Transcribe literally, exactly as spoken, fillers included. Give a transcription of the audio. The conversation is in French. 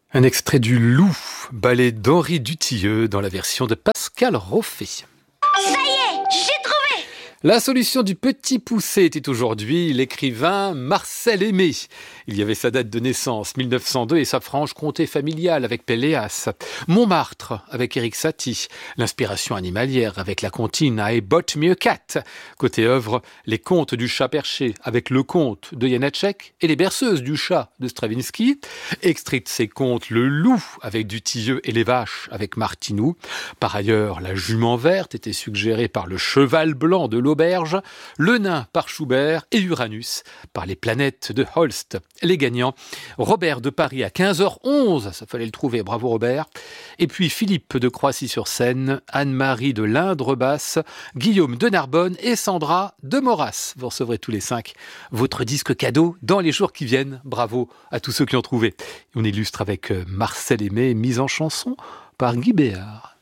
Un extrait du Loup, ballet d'Henri Dutilleux dans la version de Pascal Roffet. Ça y est, j'ai trouvé! La solution du Petit Poucet était aujourd'hui l'écrivain Marcel Aimé. Il y avait sa date de naissance, mille neuf cent deux, et sa Franche-Comté familiale avec Péléas. Montmartre avec Éric Satie. L'inspiration animalière avec la comptine I Bought Me a Cat. Côté œuvre, les contes du chat perché avec Le Conte de Janacek et les berceuses du chat de Stravinsky. Extrait de ces contes, Le Loup avec Dutilleux et Les Vaches avec Martinou. Par ailleurs, La Jument Verte était suggérée par Le Cheval Blanc de l'Auberge, Le Nain par Schubert et Uranus par Les Planètes de Holst. Les gagnants, Robert de Paris à quinze heures onze, ça fallait le trouver, bravo Robert, et puis Philippe de Croissy-sur-Seine, Anne-Marie de l'Indre-Basse, Guillaume de Narbonne et Sandra de Maurras. Vous recevrez tous les cinq votre disque cadeau dans les jours qui viennent. Bravo à tous ceux qui ont trouvé. On illustre avec Marcel Aimé, mise en chanson par Guy Béard.